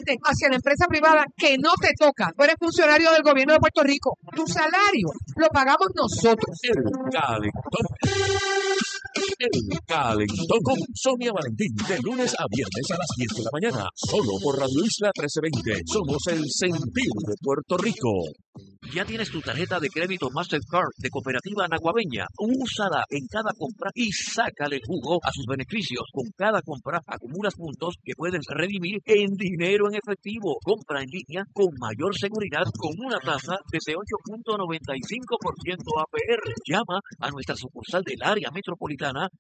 verte hacia la empresa privada que no te toca. Tú eres funcionario del gobierno de Puerto Rico. Tu salario lo pagamos nosotros. El Calentón. El Calentón con Sonia Valentín, de lunes a viernes a las 10 de la mañana, solo por Radio Isla 1320. Somos el sentir de Puerto Rico. ¿Ya tienes tu tarjeta de crédito Mastercard de Cooperativa Naguabeña? Úsala en cada compra y sácale jugo a sus beneficios. Con cada compra acumulas puntos que puedes redimir en dinero en efectivo. Compra en línea con mayor seguridad con una tasa desde 8.95% APR. Llama a nuestra sucursal del área metropolitana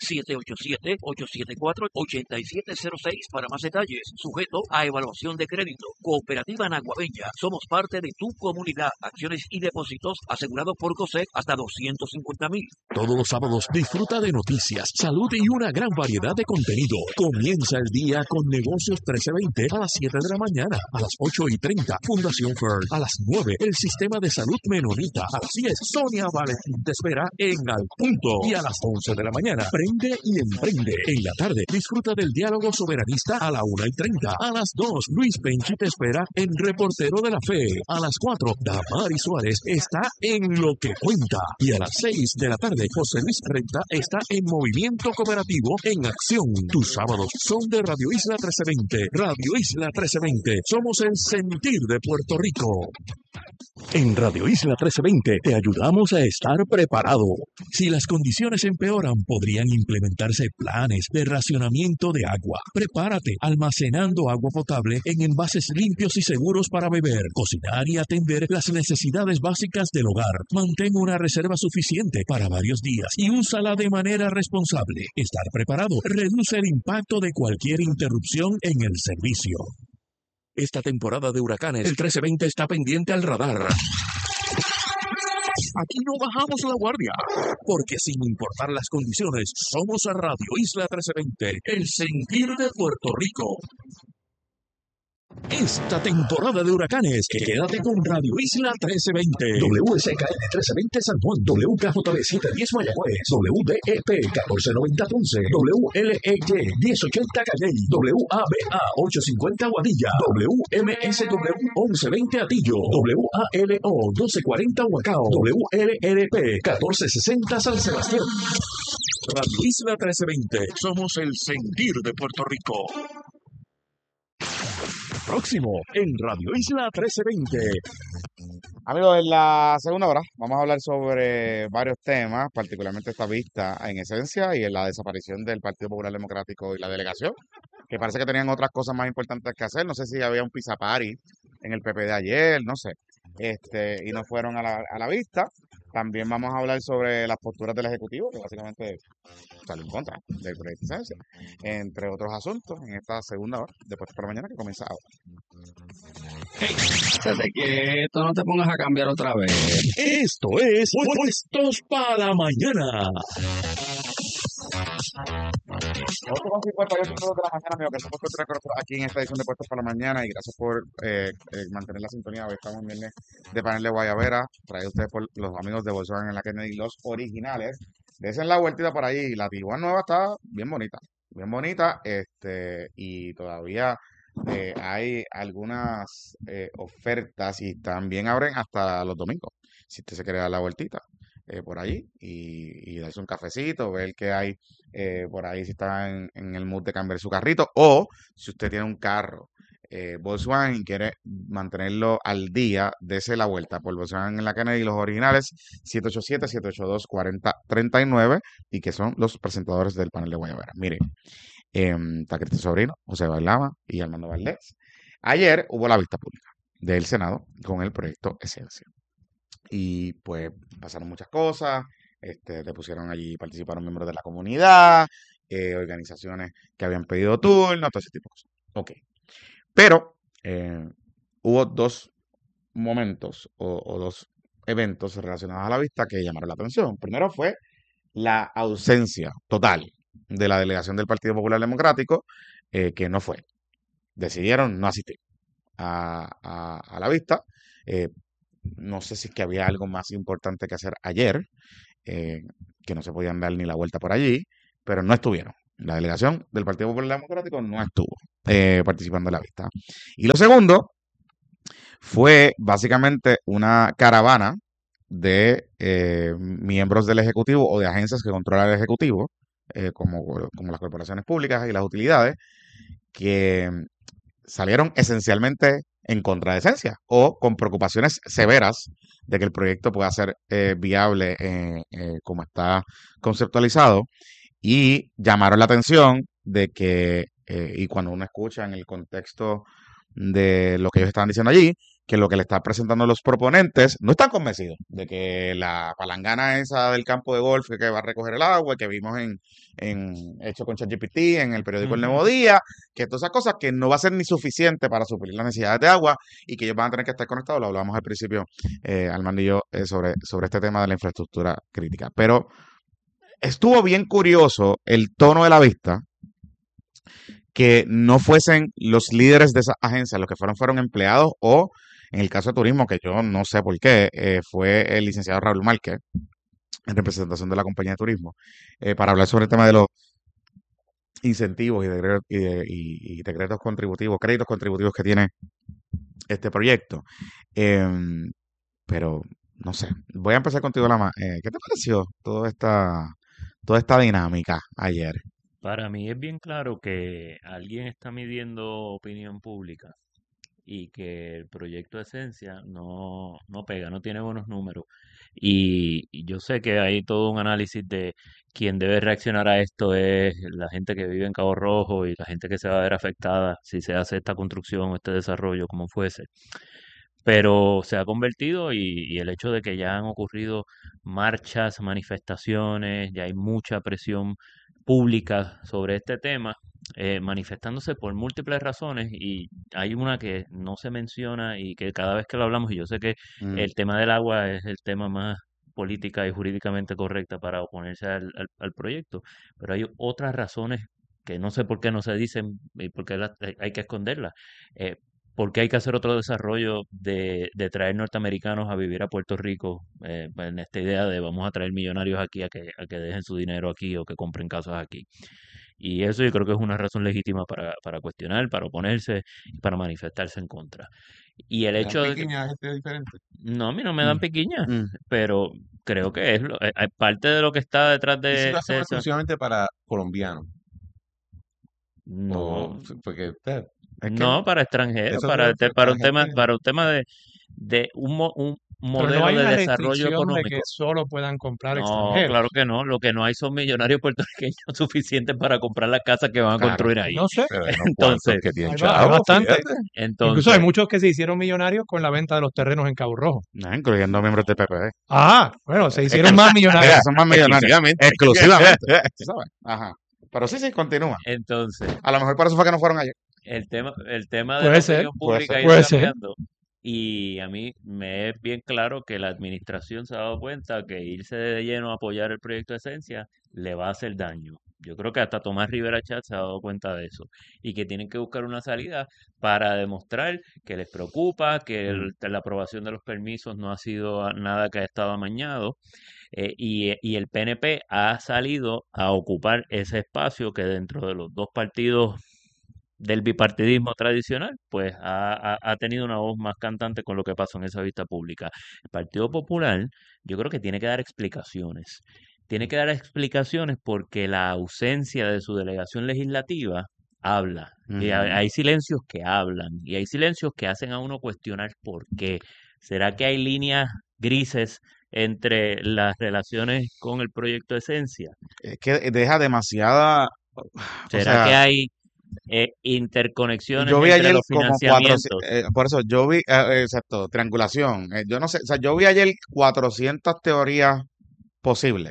787-874-8706 para más detalles. Sujeto a evaluación de crédito. Cooperativa Naguabeña. Somos parte de tu comunidad. Acciones y depósitos asegurados por COSEC hasta $250,000. Todos los sábados disfruta de noticias, salud y una gran variedad de contenido. Comienza el día con Negocios 1320 a las 7 de la mañana, a las 8:30 Fundación Fern, a las 9 el Sistema de Salud Menonita, a las 10 Sonia Valentín te espera en Al Punto y a las 11 de la mañana Prende y Emprende. En la tarde disfruta del diálogo soberanista a la 1:30, a las 2 Luis Penchi te espera en Reportero de la Fe, a las 4 Damaris Suárez está en Lo que Cuenta y a las 6 de la tarde José Luis Renta está en Movimiento Cooperativo en Acción. Tus sábados son de Radio Isla 1320. Radio Isla 1320. Somos el sentir de Puerto Rico. En Radio Isla 1320 te ayudamos a estar preparado. Si las condiciones empeoran, podrían implementarse planes de racionamiento de agua. Prepárate almacenando agua potable en envases limpios y seguros para beber, cocinar y atender las necesidades básicas del hogar. Mantén una reserva suficiente para varios días y úsala de manera responsable. Estar preparado reduce el impacto de cualquier interrupción en el servicio. Esta temporada de huracanes, el 1320 está pendiente al radar. Aquí no bajamos la guardia, porque sin importar las condiciones, somos a Radio Isla 1320, el sentir de Puerto Rico. Esta temporada de huracanes, quédate con Radio Isla 1320. WSKN 1320 San Juan, WKJB 710 Mayagüez, WDEP 1490 Ponce, WLEY 1080 Calley, WABA 850 Guadilla, WMSW 1120 Atillo, WALO 1240 Huacao, WLRP 1460 San Sebastián. Radio Isla 1320, somos el sentir de Puerto Rico. Próximo en Radio Isla 1320. Amigos, en la segunda hora vamos a hablar sobre varios temas, particularmente esta vista en esencia y en la desaparición del Partido Popular Democrático y la delegación, que parece que tenían otras cosas más importantes que hacer. No sé si había un pizza party en el PP de ayer, no sé, y no fueron a la vista. También vamos a hablar sobre las posturas del Ejecutivo, que básicamente salió en contra del proyecto de licencia, entre otros asuntos, en esta segunda hora, después por la mañana, que comienza ahora. Desde que esto no te pongas a cambiar otra vez. Esto es Puestos para la Mañana. 8:58 minutos de la mañana, amigo, que somos aquí en esta edición de Puestos para la Mañana, y gracias por mantener la sintonía. Hoy estamos en viernes de panel de Guayabera, traído ustedes por los amigos de Volkswagen en la Kennedy, los originales. Desen la vueltita por ahí. La Tiguan nueva está bien bonita, y todavía hay algunas ofertas y también abren hasta los domingos, si usted se quiere dar la vueltita por allí y darse un cafecito, ver qué hay por ahí, si está en el mood de cambiar su carrito, o si usted tiene un carro Volkswagen y quiere mantenerlo al día, dese la vuelta por Volkswagen en la Kennedy, los originales, 787-782-4039, y que son los presentadores del panel de Guayabera. Miren, está Cristian Sobrino, José Bailama y Armando Valdés. Ayer hubo la vista pública del Senado con el proyecto Esencia. Y pues pasaron muchas cosas, depusieron allí, participaron miembros de la comunidad, organizaciones que habían pedido turno, todo ese tipo de cosas. Ok. Pero hubo dos momentos o dos eventos relacionados a la vista que llamaron la atención. Primero fue la ausencia total de la delegación del Partido Popular Democrático, que no fue. Decidieron no asistir a la vista. No sé si es que había algo más importante que hacer ayer, que no se podían dar ni la vuelta por allí, pero no estuvieron. La delegación del Partido Popular Democrático no estuvo participando en la vista. Y lo segundo fue básicamente una caravana de miembros del Ejecutivo o de agencias que controlan el Ejecutivo, como las corporaciones públicas y las utilidades, que salieron esencialmente en contra de Esencia o con preocupaciones severas de que el proyecto pueda ser viable como está conceptualizado, y llamaron la atención de que, y cuando uno escucha en el contexto de lo que ellos estaban diciendo allí, que lo que le están presentando los proponentes no están convencidos de que la palangana esa del campo de golf que va a recoger el agua, que vimos hecho con ChatGPT en el periódico El Nuevo Día, que todas esas cosas que no va a ser ni suficiente para suplir las necesidades de agua y que ellos van a tener que estar conectados. Lo hablábamos al principio, Armando y yo, sobre este tema de la infraestructura crítica. Pero estuvo bien curioso el tono de la vista, que no fuesen los líderes de esas agencias, los que fueron empleados, o en el caso de turismo, que yo no sé por qué, fue el licenciado Raúl Márquez, en representación de la compañía de turismo, para hablar sobre el tema de los incentivos y créditos contributivos que tiene este proyecto. Pero, no sé, voy a empezar contigo, Lama. ¿Qué te pareció toda esta dinámica ayer? Para mí es bien claro que alguien está midiendo opinión pública y que el proyecto Esencia no pega, no tiene buenos números. Y yo sé que hay todo un análisis de quién debe reaccionar a esto es la gente que vive en Cabo Rojo y la gente que se va a ver afectada si se hace esta construcción, este desarrollo, como fuese. Pero se ha convertido y el hecho de que ya han ocurrido marchas, manifestaciones, ya hay mucha presión pública sobre este tema, manifestándose por múltiples razones, y hay una que no se menciona y que cada vez que lo hablamos, y yo sé que el tema del agua es el tema más política y jurídicamente correcta para oponerse al proyecto, pero hay otras razones que no sé por qué no se dicen y por qué hay que esconderlas. ¿Por qué hay que hacer otro desarrollo de traer norteamericanos a vivir a Puerto Rico, en esta idea de vamos a traer millonarios aquí a que dejen su dinero aquí o que compren casas aquí? Y eso yo creo que es una razón legítima para cuestionar, para oponerse, para manifestarse en contra. Y el hecho de que, diferente. no, a mí no me dan Mm, piquiña, mm. pero creo que es parte de lo que está detrás ¿Y si de lo hacemos eso. exclusivamente para colombianos? No, Porque Es que no, para extranjeros, eso para, es para para un tema, gente. para un tema de un Pero no modelo hay de una desarrollo restricción de que económico. solo puedan comprar No, extranjeros. claro que no. Lo que no hay son millonarios puertorriqueños suficientes para comprar las casas que van a Claro. construir ahí. No sé, Pero hay unos cuantos Entonces, que tienen hay chavos, bastante. fíjate. Incluso hay entonces, muchos que se hicieron millonarios con la venta de los terrenos en Cabo Rojo. Incluyendo miembros del PPD. Ah, bueno, se hicieron más millonarios. Mira, son más millonarios. Exclusivamente. Exclusivamente. ¿tú sabes? Ajá. Pero sí, continúa. entonces, A lo mejor por eso fue que no fueron ayer. el tema de Puede la ser, opinión puede pública ser. ha ido Puede ser. cambiando. Y a mí me es bien claro que la administración se ha dado cuenta que irse de lleno a apoyar el proyecto Esencia le va a hacer daño. Yo creo que hasta Tomás Rivera Chat se ha dado cuenta de eso y que tienen que buscar una salida para demostrar que les preocupa, que la aprobación de los permisos no ha sido nada que ha estado amañado, y el PNP ha salido a ocupar ese espacio que dentro de los dos partidos del bipartidismo tradicional, pues ha tenido una voz más cantante con lo que pasó en esa vista pública. El Partido Popular, yo creo que tiene que dar explicaciones. Tiene que dar explicaciones porque la ausencia de su delegación legislativa habla. Y hay silencios que hablan y hay silencios que hacen a uno cuestionar por qué. ¿Será que hay líneas grises entre las relaciones con el proyecto Esencia? Es que deja demasiada. O ¿Será que sea, hay interconexiones yo vi entre ayer los como financiamientos? por eso yo vi, exacto, triangulación. Yo no sé, o sea, yo vi ayer 400 teorías posibles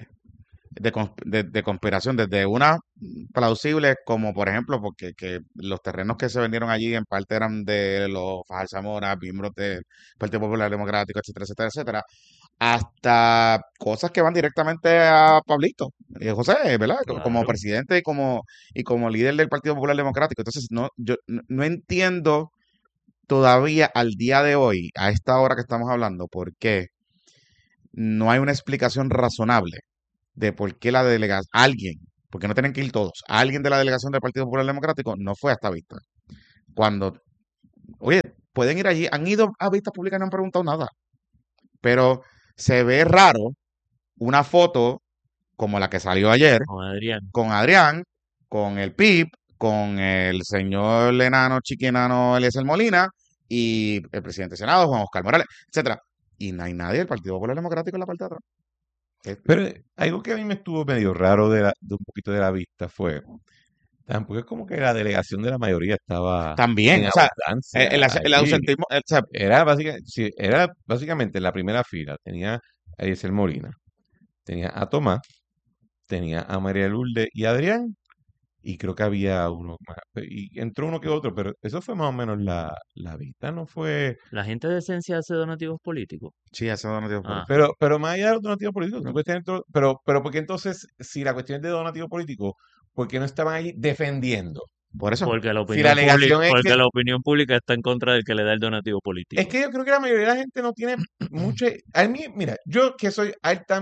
de conspiración, desde una plausible como por ejemplo porque que los terrenos que se vendieron allí en parte eran de los Fajar Zamora, miembros del Partido Popular Democrático, etcétera, etcétera, etcétera, hasta cosas que van directamente a Pablito José, ¿verdad? Como Claro. presidente y como líder del Partido Popular Democrático. Entonces, yo no entiendo todavía al día de hoy, a esta hora que estamos hablando, por qué no hay una explicación razonable de por qué alguien porque no tienen que ir todos. Alguien de la delegación del Partido Popular Democrático no fue a esta vista. Cuando, oye, pueden ir allí, han ido a vistas públicas y no han preguntado nada. Pero se ve raro una foto como la que salió ayer Con Adrián. con el PIB, con el señor enano, chiquenano Eliezer Molina y el presidente del Senado, Juan Oscar Morales, etcétera. Y no hay nadie del Partido Popular Democrático en la parte de atrás. Pero algo que a mí me estuvo medio raro de un poquito de la vista fue, tampoco es como que la delegación de la mayoría estaba También, en o sea, abundancia el allí. ausentismo, o sea, Era básicamente en la primera fila, tenía a Eliezer Molina, tenía a Tomás, tenía a María Lourdes y a Adrián, y creo que había uno más, y entró uno que otro, pero eso fue más o menos la vista, no fue... La gente de Esencia hace donativos políticos. sí, hace donativos Ah, políticos. Pero más allá de los donativos políticos, tú No. puedes tener pero porque entonces, si la cuestión es de donativo político, ¿por qué no estaban ahí defendiendo? Por eso. porque la Si la alegación es porque que, la opinión pública está en contra del que le da el donativo es político. que yo creo que la mayoría de la gente no tiene mucho, a mí, mira, yo que soy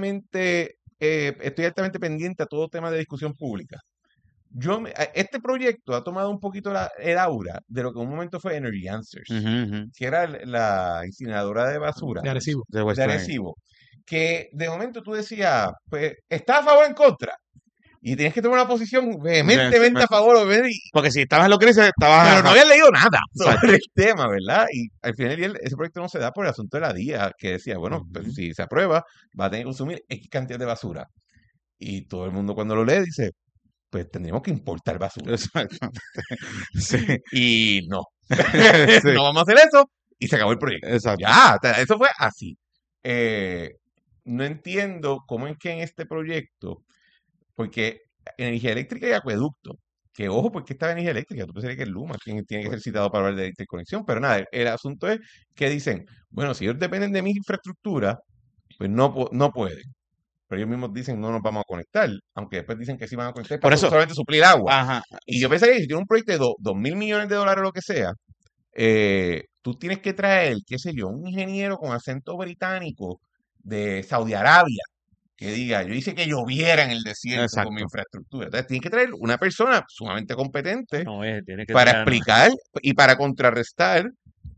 estoy altamente pendiente a todo tema de discusión pública. Este proyecto ha tomado un poquito el aura de lo que en un momento fue Energy Answers, Ujú, ujú. que era la incineradora de basura De Arecibo. De West de Point. Arecibo, que de momento tú decías, pues, ¿estás a favor o en contra? Y tienes que tomar una posición vehementemente a favor o Porque si estabas en lo que dice, estabas... pero no habías leído nada Exacto. sobre el tema, ¿verdad? Y al final del día, ese proyecto no se da por el asunto de la DIA, que decía, bueno, pues, Ujú. si se aprueba, va a tener que consumir X cantidad de basura. Y todo el mundo cuando lo lee dice, pues tendríamos que importar basura. Exactamente. Sí, Y no, sí, no vamos a hacer eso y se acabó el proyecto. exacto. Ya, eso fue así. No entiendo cómo es que en este proyecto, porque energía eléctrica y acueducto, que ojo, porque esta energía eléctrica, tú pensarías que es Luma quien tiene que ser citado para hablar de interconexión, pero nada, el asunto es que dicen, bueno, si ellos dependen de mi infraestructura, pues no pueden. Pero ellos mismos dicen no nos vamos a conectar, aunque después dicen que sí van a conectar Por para eso. solamente suplir agua. Ajá. Y yo pensaría que si tiene un proyecto de $2.000 millones o lo que sea, tú tienes que traer, qué sé yo, un ingeniero con acento británico de Saudi Arabia que diga, yo hice que lloviera en el desierto con mi Exacto. infraestructura. Entonces tienes que traer una persona sumamente competente No, tiene que para traer explicar y para contrarrestar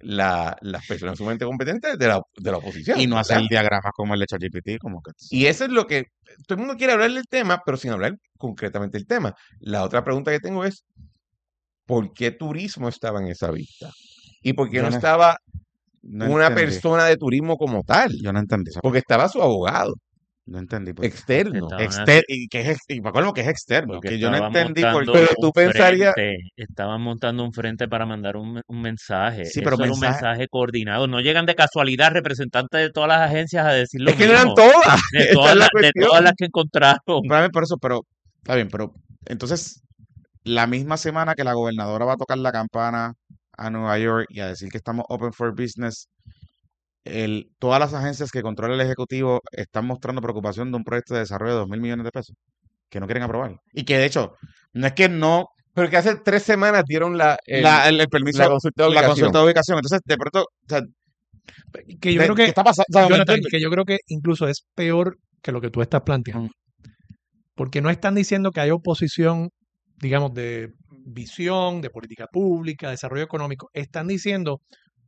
las personas sumamente competentes de la oposición. Y no ¿verdad? hacer diagramas como el de ChatGPT, como que... Y eso es lo que todo el mundo quiere hablar del tema, pero sin hablar concretamente del tema. La otra pregunta que tengo es, ¿por qué turismo estaba en esa vista? ¿Y por qué Yo no no, estaba no una entendí. persona de turismo como tal? Yo no entendí esa Porque parte. estaba su abogado No entendí por qué. externo. estaban Y me acuerdo que es externo, porque que yo no estaban entendí por montando qué. Pero tú un pensarías, frente, estaban montando un frente para mandar un mensaje. Sí, pero Eso era un mensaje... mensaje coordinado. No llegan de casualidad representantes de todas las agencias a decir lo es que no eran mismo. todas. De Esa todas es la las, de todas cuestión. las que encontraron. Probablemente por eso, pero está bien, pero entonces la misma semana que la gobernadora va a tocar la campana a Nueva York y a decir que estamos open for business, todas las agencias que controla el Ejecutivo están mostrando preocupación de un proyecto de desarrollo de $2.000 millones que no quieren aprobar. Y que de hecho, no es que no Pero que hace 3 semanas dieron el permiso, la consulta de la ubicación. consulta de ubicación. Entonces, de pronto, o sea, Que yo ¿qué creo que, está pasando? O sea, ¿me Jonathan, entiendes? que yo creo que incluso es peor que lo que tú estás planteando. Porque no están diciendo que hay oposición, digamos, de visión, de política pública, desarrollo económico. Están diciendo,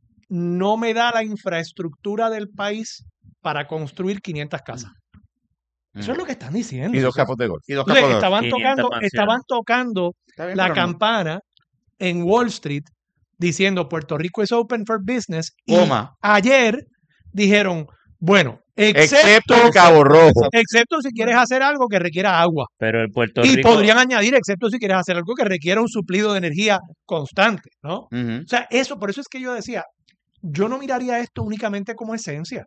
no me da la infraestructura del país para construir 500 casas. Eso es lo que están diciendo. Y 2 capos de golf. Y dos Entonces, capos de... 500 estaban tocando Está bien, la pero no. campana en Wall Street diciendo Puerto Rico es open for business y Coma. ayer dijeron, bueno, Excepto Cabo Rojo. excepto si quieres hacer algo que requiera agua. Pero el Puerto Y Rico, podrían añadir, excepto si quieres hacer algo que requiera un suplido de energía constante, ¿no? Ujú. O sea, por eso es que yo decía, yo no miraría esto únicamente como esencia.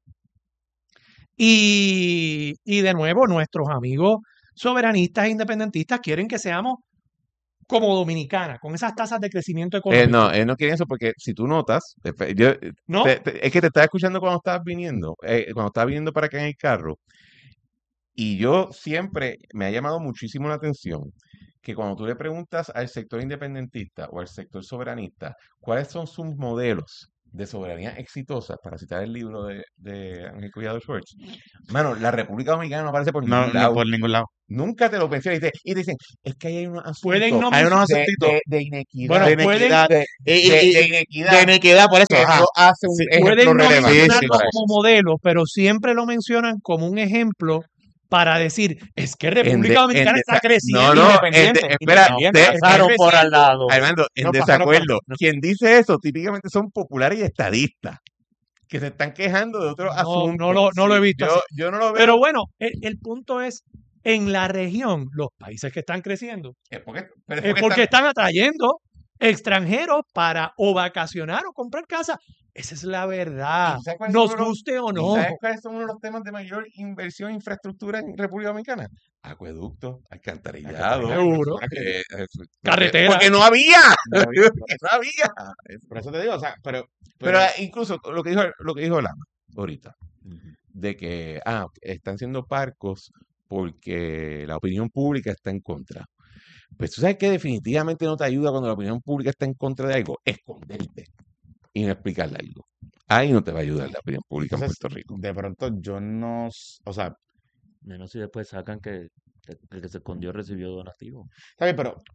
Y de nuevo, nuestros amigos soberanistas e independentistas quieren que seamos como Dominicana, con esas tasas de crecimiento económico. No, no quieren eso porque si tú notas, ¿No? es que te estaba escuchando cuando estabas viniendo para acá en el carro, y yo siempre me ha llamado muchísimo la atención que cuando tú le preguntas al sector independentista o al sector soberanista cuáles son sus modelos de soberanía exitosa, para citar el libro de Ángel Collado Schwartz, mano, la República Dominicana no aparece por No, ningún no lado. por ningún lado. Nunca te lo mencionan y te dicen, es que ahí hay unos Pueden no asuntos Hay unos mencionar. asuntitos de inequidad, Bueno, de pueden, inequidad. de De inequidad inequidad, por eso. que Ajá. no hace un Sí, ejemplo pueden no relevante. sí, mencionarlo para como eso. modelo, pero siempre lo mencionan como un ejemplo para decir, es que En República de- Dominicana en está desa- creciendo. no, Independiente, espera, independiente. de- Pasaron por al creciendo. lado. Armando, en No pasaron por desacuerdo. Quien dice eso típicamente son populares y estadistas que se están quejando de otros No, asuntos. no lo he visto así. Yo no lo veo. Pero bueno, el punto es, en la región, los países que están creciendo, pero es porque están atrayendo extranjeros para o vacacionar o comprar casa. Esa es la verdad, ¿Y sabes cuáles nos son los- guste o ¿Y no. ¿Sabes cuáles son uno de los temas de mayor inversión en infraestructura en República Dominicana? Acueductos, alcantarillado, Seguro. Carretera. Porque no había. No había. Porque no había. Por eso te digo, o sea, Pero incluso lo que dijo Lama ahorita, Ujú. de que están siendo parcos porque la opinión pública está en contra. Pues tú sabes que definitivamente no te ayuda cuando la opinión pública está en contra de algo, esconderte y no explicarle algo. Ahí no te va a ayudar la opinión pública en entonces, Puerto Rico. de pronto yo no, o sea, Menos si después sacan que el que se escondió recibió donativo. está bien, pero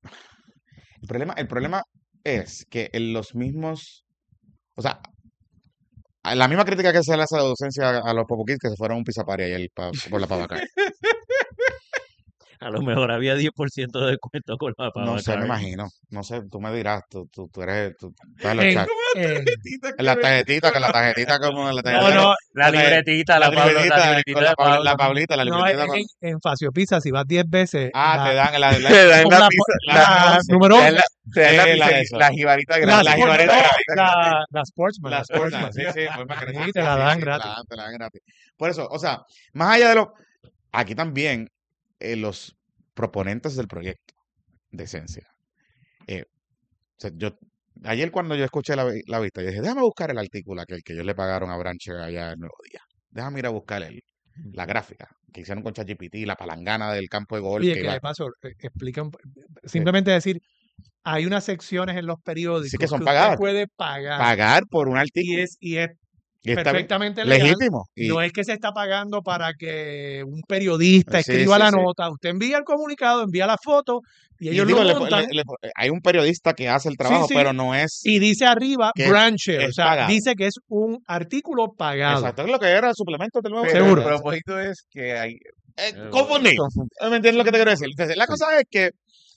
el problema es que en los mismos, o sea, la misma crítica que se le hace a la docencia a los popoquis que se fueron a un pizapari ayer por la pavaca. A lo mejor había 10% de descuento con la No sé, me Pavacar. imagino. No sé, tú me dirás, tú estás en los En- chats. en- En la tarjetita, que la tarjetita como en la no, tarjetita. no, La libretita, la libretita libretita con de Pablo. la Pablita, la no, libretita en, con... en Facio Pizza, si vas 10 veces, te dan la... Te dan con la la, pizza, la número te dan 11, te dan Sí, la de eso. la jibarita la, grande. la Sport- jibarita no, gratis. la Sportsman, Las cosas, sí, sí, muy más Sí, te la dan gratis. Te la dan gratis. Por eso, o sea, más allá de lo... Aquí también los proponentes del proyecto de Esencia. O sea, ayer cuando yo escuché la vista, yo dije, déjame buscar el artículo aquel que ellos le pagaron a Branche allá el Nuevo Día. Déjame ir a buscar la gráfica que hicieron con ChatGPT, la palangana del campo de golf. Oye, que que iba- de paso, explican, simplemente decir, hay unas secciones en los periódicos Sí que son usted pagadas. puede pagar pagar por un y artículo. es Y está bien, perfectamente legal. legítimo. Y, No es que se está pagando para que un periodista Sí, escriba sí, la sí. nota. Usted envía el comunicado, envía la foto y y ellos digo, lo montan hay un periodista que hace el trabajo, sí. pero no es... y dice arriba que Brancher. O es sea, pagado. dice que es un artículo pagado. Exacto, es lo que era el suplemento del nuevo Pero Día. Seguro. el propósito es que hay Confundido. ¿Me entiendes lo que te quiero decir? Entonces, la cosa es que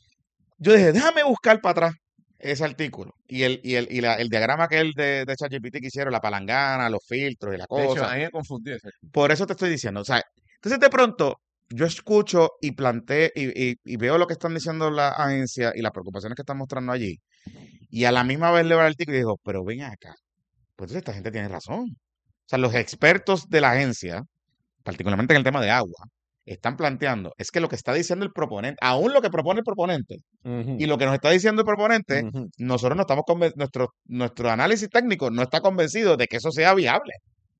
yo dije, déjame buscar para atrás ese artículo y el diagrama que el de ChatGPT que hicieron, la palangana, los filtros y la De hecho, cosa. a mí me confundió eso. Por eso te estoy diciendo. O sea, entonces de pronto yo escucho y planteo y veo lo que están diciendo la agencia y las preocupaciones que están mostrando allí. Y a la misma vez leo el artículo y digo, pero ven acá. Pues entonces esta gente tiene razón. O sea, los expertos de la agencia, particularmente en el tema de agua, están planteando, es que lo que está diciendo el proponente, aún lo que propone el proponente y lo que nos está diciendo el proponente, nosotros no estamos nuestro análisis técnico no está convencido de que eso sea viable.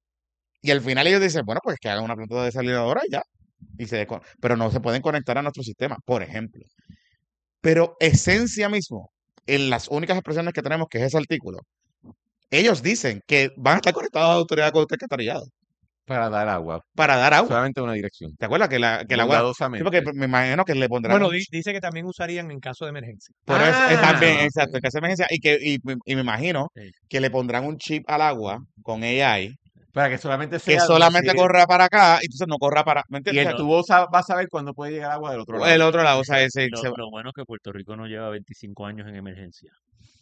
Y al final ellos dicen, bueno, pues que hagan una planta de desalinadora y ya. Pero no se pueden conectar a nuestro sistema, por ejemplo. Pero esencia mismo, en las únicas expresiones que tenemos, que es ese artículo, ellos dicen que van a estar conectados a la autoridad de acueducto y alcantarillado Para dar agua. para dar agua. Solamente una dirección. ¿Te acuerdas que el agua? Sí, Bondadosamente. porque me imagino que le pondrán. Bueno, dice que también usarían en caso de emergencia. Por eso, también, Ah. exacto, en caso de emergencia. Y me imagino Sí. que le pondrán un chip al agua con AI Para que solamente que sea solamente donde corra para acá y entonces no corra para. ¿Me y entiendes? el tubo va a saber cuándo puede llegar agua del otro lado. El otro lado, o sea, Lo bueno es que Puerto Rico no lleva 25 años en emergencia.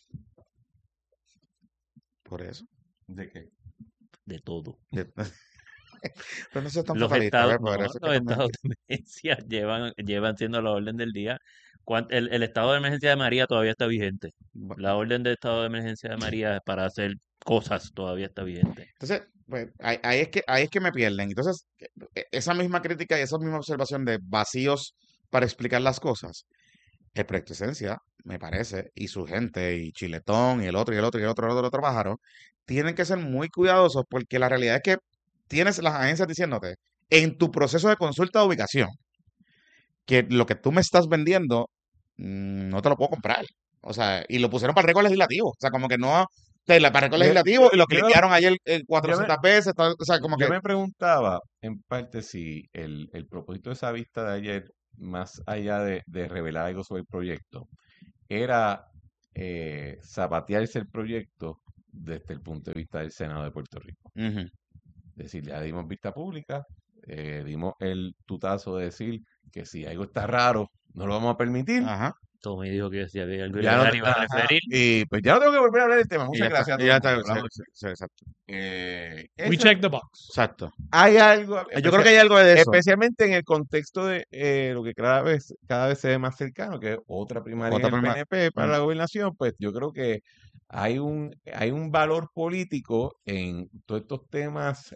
por eso. ¿De qué? De todo. Pero no seas tan Los fatalista, estados, ¿ves? Por no, eso es los que no me- estados de emergencia llevan siendo la orden del día. El estado de emergencia de María todavía está vigente. La orden de estado de emergencia de María para hacer cosas todavía está vigente. Entonces, pues, ahí es que me pierden. Entonces, esa misma crítica y esa misma observación de vacíos para explicar las cosas, el proyecto Esencia, me parece, y su gente, y Chiletón, y el otro, y el otro, y el otro pájaro, tienen que ser muy cuidadosos porque la realidad es que tienes las agencias diciéndote, en tu proceso de consulta de ubicación, que lo que tú me estás vendiendo, no te lo puedo comprar. O sea, y lo pusieron para el récord legislativo. O sea, como que no para el legislativo y lo que yo- limpiaron ayer yo 400 veces, o sea, como Yo que... me preguntaba, en parte, si el propósito de esa vista de ayer, más allá de revelar algo sobre el proyecto, era zapatearse el proyecto desde el punto de vista del Senado de Puerto Rico. Ujú. Es decir, ya dimos vista pública, dimos el tutazo de decir que si algo está raro, no lo vamos a permitir. Ajá. Tommy dijo que si había algo Ya no, ilegal iba a ajá, referir. y pues ya no tengo que volver a hablar del tema. Y Muchas ya está. gracias a Y todo ya el está. mundo. Hablamos. Exacto. Eso- We check the box. Exacto. Hay algo, Yo creo que hay algo de eso. especialmente en el contexto de lo que cada vez se ve más cercano, que es otra primaria Otra en el primaria. PNP para Mm. la gobernación, pues yo creo que hay un valor político en todos estos temas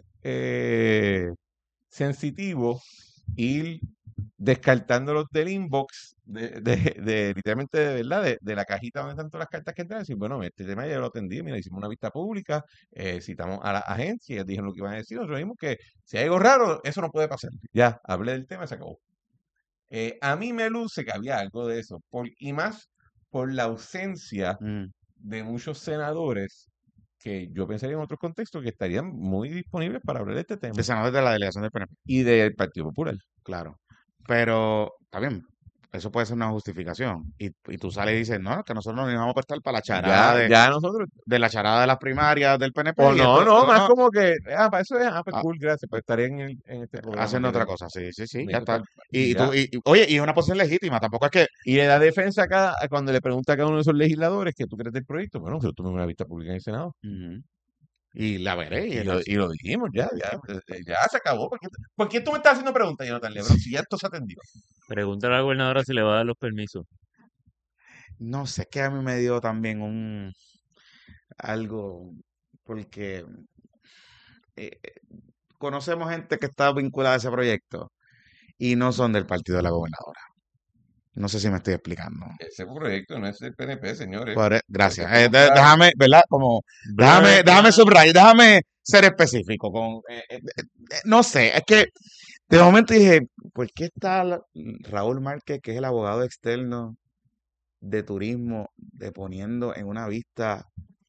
sensitivos, ir descartándolos del inbox, literalmente de verdad, de la cajita donde están todas las cartas que entran, y decir, bueno, este tema ya lo atendí, mira, hicimos una vista pública, citamos a la agencia, ellos dijeron lo que iban a decir, nosotros dijimos que si hay algo raro, eso no puede pasar. Ya, hablé del tema, se acabó. A mí me luce que había algo de eso, y más por la ausencia Mm. de muchos senadores que yo pensaría en otros contextos que estarían muy disponibles para hablar de este tema. De senadores de la delegación del PNP. Y del Partido Popular. Claro. Pero, está bien, eso puede ser una justificación. Y tú sales y dices, no, que nosotros nos vamos a prestar para la charada Ya nosotros. de la charada de las primarias del PNP. O y no, esto- más como que, para eso es, pues Ah. cool, gracias, pues estaría en este programa. haciendo que otra tenemos. cosa, sí, Me ya está. total- Y ya. tú, oye, y es una posición legítima, tampoco es que... Y le da defensa cuando le pregunta a cada uno de esos legisladores que tú crees del proyecto. Bueno, nosotros tuvimos una vista pública en el Senado. Ujú. Y la veré. Y lo dijimos, ya se acabó. ¿Por qué tú me estás haciendo preguntas, Jonathan Lebron? Si ya esto se atendió. Pregúntale a la gobernadora si le va a dar los permisos. No sé, es que a mí me dio también algo, porque eh, conocemos gente que está vinculada a ese proyecto y no son del partido de la gobernadora. No sé si me estoy explicando. Ese proyecto no es del PNP, señores. Gracias. Porque estamos claros. Déjame, ¿verdad? Déjame subrayar, déjame ser específico. No sé, es que de momento dije, ¿por qué está Raúl Márquez, que es el abogado externo de turismo, deponiendo en una vista,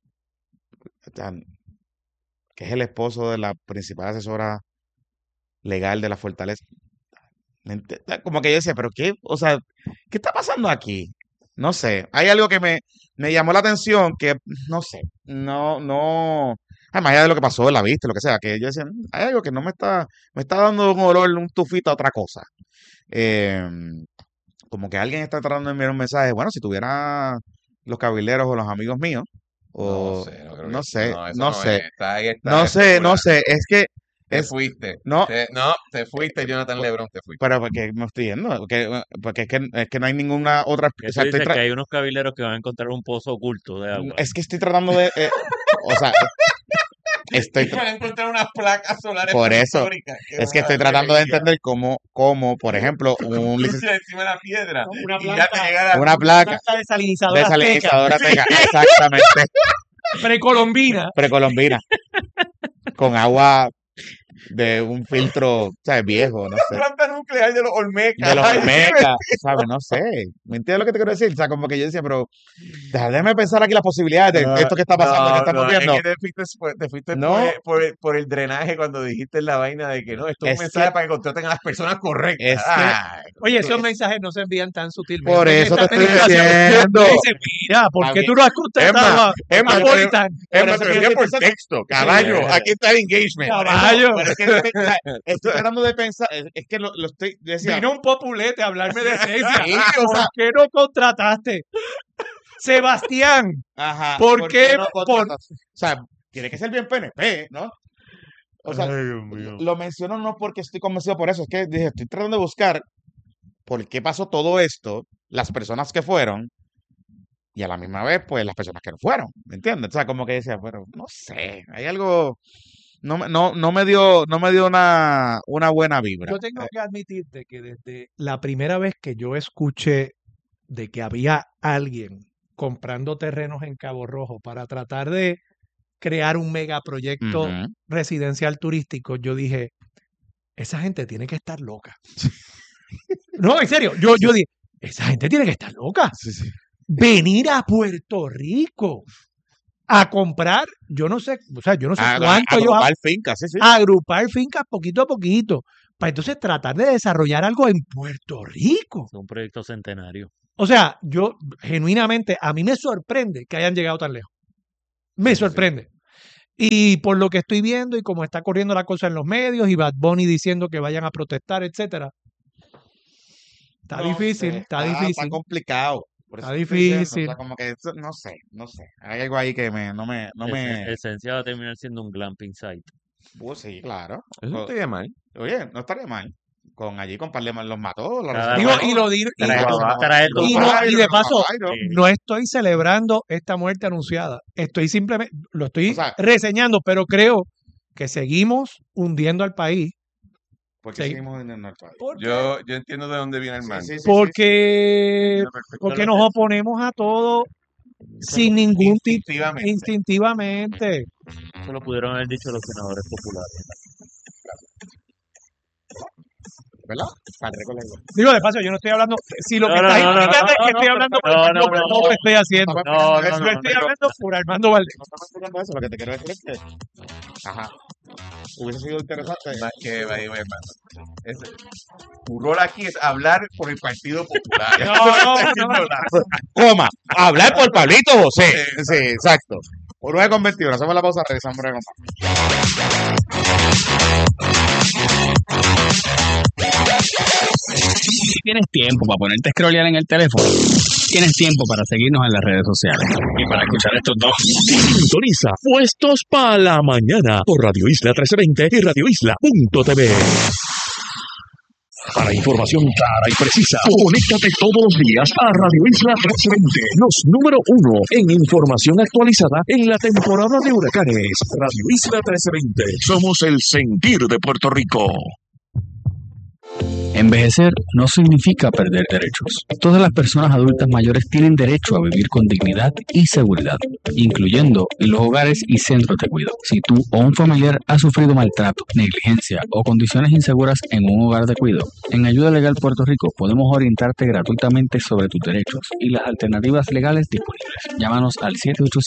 que es el esposo de la principal asesora legal de la Fortaleza? Como que yo decía, pero qué, o sea, ¿qué está pasando aquí? No sé, hay algo que me llamó la atención que, no sé, más allá de lo que pasó en la vista, lo que sea, que yo decía, hay algo que no me está dando un olor, un tufito a otra cosa. Como que alguien está tratando de enviar un mensaje, bueno, si tuviera los cabilderos o los amigos míos, o no sé, es que Te fuiste. no, Te fuiste, Jonathan Lebron, te fuiste. pero porque me estoy yendo, porque es que no hay ninguna otra, Que o tú sea, dices que hay unos cabileros que van a encontrar un pozo oculto de agua. es que estoy tratando de, o sea, Van a encontrar unas placas solares por eso, prehistóricas, es que estoy tratando de entender cómo, por ejemplo, un lucha encima de la piedra Una y ya te planta. llega una placa Desalinizadora azteca, desalinizadora azteca, exactamente, precolombina. precolombina, con agua de un filtro, ¿sabes? Viejo, no sé. planta nuclear de los Olmecas. De los Olmecas, ¿sabes? No sé. ¿Me entiendes lo que te quiero decir? O sea, como que yo decía, pero déjame pensar aquí las posibilidades de esto que está pasando, que estamos viendo. Es que te fuiste No. por el drenaje cuando dijiste la vaina de que no, esto es Es un mensaje que- para que contraten a las personas correctas. Es que- Ay, Oye, esos mensajes no se envían tan sutilmente. Por en eso esta te estoy administración. diciendo. Dice, mira, ¿por qué tú no has contratado Es a más, Napolitán? es por más, eso te lo que envía yo por estoy texto, caballo. Sí. Aquí está el engagement. Caballo. Pero es que estoy tratando de pensar, es que lo estoy, decía, Vino un populete a hablarme de ciencia. Sí, o sea- ¿Por qué no contrataste? Sebastián, ajá, ¿por qué? no contratas? O sea, tiene que ser bien PNP, ¿no? O sea, lo menciono no porque estoy convencido por eso, es que dije, estoy tratando de buscar por qué pasó todo esto, las personas que fueron, y a la misma vez, pues, las personas que no fueron, ¿me entiendes? O sea, como que decía, pero no sé, hay algo, no me dio una buena vibra. Yo tengo que admitirte que desde la primera vez que yo escuché de que había alguien comprando terrenos en Cabo Rojo para tratar de crear un megaproyecto Ujú. residencial turístico, yo dije, esa gente tiene que estar loca. No, en serio, yo dije, esa gente tiene que estar loca. Sí, sí. Venir a Puerto Rico a comprar, yo no sé cuánto Agrupar fincas, sí, sí. agrupar fincas poquito a poquito, para entonces tratar de desarrollar algo en Puerto Rico. Es un proyecto centenario. O sea, yo genuinamente, a mí me sorprende que hayan llegado tan lejos. Me sorprende. Y por lo que estoy viendo y como está corriendo la cosa en los medios y Bad Bunny diciendo que vayan a protestar, etcétera. Está difícil, está difícil. Está complicado. Por eso Está estoy diciendo, difícil. o sea, como que no sé. Hay algo ahí que no me. Esencia va a terminar siendo un glamping site. Pues sí, claro. Eso no estaría mal. Oye, no estaría mal. Con Palema los mató. Y de paso, no estoy celebrando esta muerte anunciada. Estoy simplemente, lo estoy reseñando, pero creo que seguimos hundiendo al país. ¿Por qué seguimos hundiendo al país? Yo entiendo de dónde viene el mal. Porque nos oponemos a todo sin ningún tipo, instintivamente. Eso lo pudieron haber dicho los senadores populares. ¿Verdad? Digo, de paso, yo no estoy hablando. Si lo que estás indicando es que estoy hablando por lo que estoy haciendo. Yo estoy hablando por Armando Valdés. No estamos explicando eso. Lo que te quiero decir es que. Ajá. Hubiese sido interesante. Más que hermano. Tu rol aquí es hablar por el Partido Popular. Coma. Hablar por Pablito José. Sí, exacto. Por 9:21. Hacemos la pausa. Regresamos breve Si tienes tiempo para ponerte a scrollear en el teléfono, tienes tiempo para seguirnos en las redes sociales y para escuchar estos dos. Sintoniza Puestos para la Mañana por Radio Isla 1320 y radioisla.tv. Para información clara y precisa, conéctate todos los días a Radio Isla 1320, los número 1 en información actualizada en la temporada de huracanes. Radio Isla 1320, somos el sentir de Puerto Rico. Envejecer no significa perder derechos. Todas las personas adultas mayores tienen derecho a vivir con dignidad y seguridad, incluyendo en los hogares y centros de cuidado. Si tú o un familiar ha sufrido maltrato, negligencia o condiciones inseguras en un hogar de cuidado, en Ayuda Legal Puerto Rico podemos orientarte gratuitamente sobre tus derechos y las alternativas legales disponibles. Llámanos al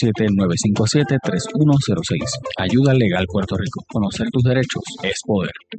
787-957-3106. Ayuda Legal Puerto Rico. Conocer tus derechos es poder.